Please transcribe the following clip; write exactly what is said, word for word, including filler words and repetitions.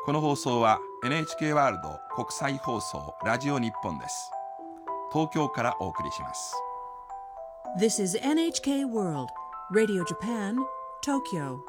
この放送は エヌエイチケー ワールド国際放送ラジオ日本です。東京からお送りします。 This is エヌエイチケー World Radio Japan, Tokyo